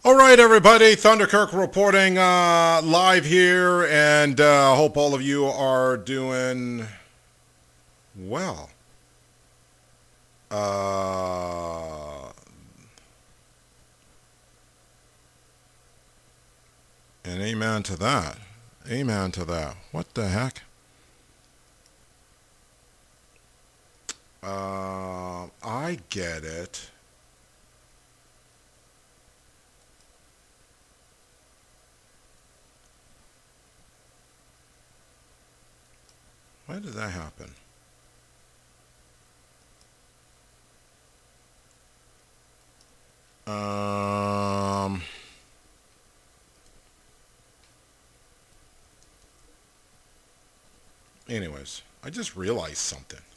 All right, everybody. Thunderkirk reporting live here, and hope all of you are doing well. And amen to that. Amen to that. What the heck? I get it. Why did that happen? Anyways, I just realized something.